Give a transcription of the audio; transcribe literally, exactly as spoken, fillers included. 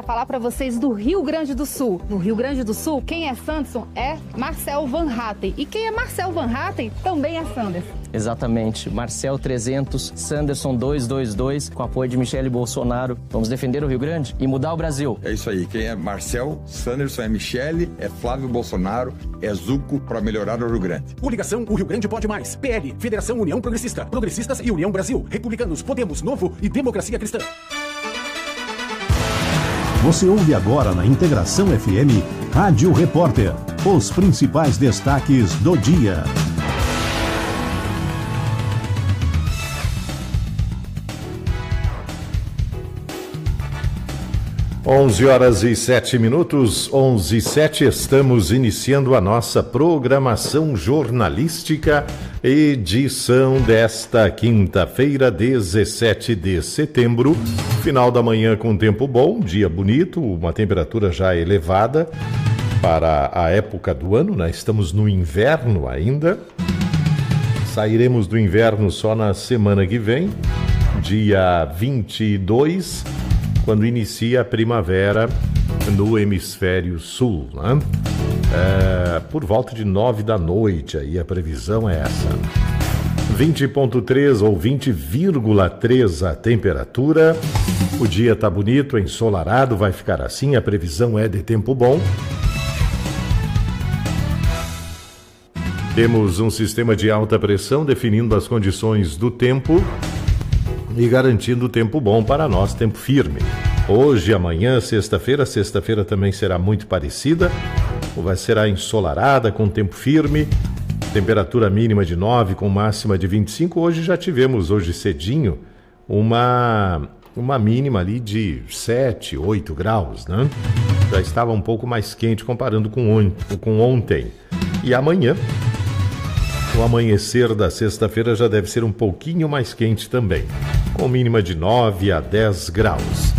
falar para vocês do Rio Grande do Sul. No Rio Grande do Sul, quem é Sanderson é Marcel Van Hatten. E quem é Marcel Van Hatten também é Sanderson. Exatamente. Marcel trezentos, Sanderson duzentos e vinte e dois, com apoio de Michele Bolsonaro. Vamos defender o Rio Grande e mudar o Brasil. É isso aí. Quem é Marcel, Sanderson é Michele, é Flávio Bolsonaro, é Zuco para melhorar o Rio Grande. Coligação O Rio Grande Pode Mais. P L, Federação União Progressista, Progressistas e União Brasil. Republicanos, Podemos, Novo e Democracia Cristã. Você ouve agora na Integração F M, Rádio Repórter. Os principais destaques do dia. onze horas e sete minutos, onze e sete, estamos iniciando a nossa programação jornalística, edição desta quinta-feira, dezessete de setembro, final da manhã com tempo bom, dia bonito, uma temperatura já elevada para a época do ano, né? Estamos no inverno ainda, sairemos do inverno só na semana que vem, dia vinte e dois, quando inicia a primavera no hemisfério sul, né? É, por volta de nove da noite, aí a previsão é essa. vinte vírgula três ou vinte vírgula três a temperatura. O dia tá bonito, ensolarado, vai ficar assim, a previsão é de tempo bom. Temos um sistema de alta pressão definindo as condições do tempo e garantindo tempo bom para nós, tempo firme. Hoje, amanhã, sexta-feira, sexta-feira também será muito parecida, vai será ensolarada com tempo firme, temperatura mínima de nove com máxima de vinte e cinco. Hoje já tivemos, hoje cedinho, uma, uma mínima ali de sete, oito graus, né? Já estava um pouco mais quente comparando com, on, com ontem. E amanhã, o amanhecer da sexta-feira já deve ser um pouquinho mais quente também, com mínima de nove a dez graus.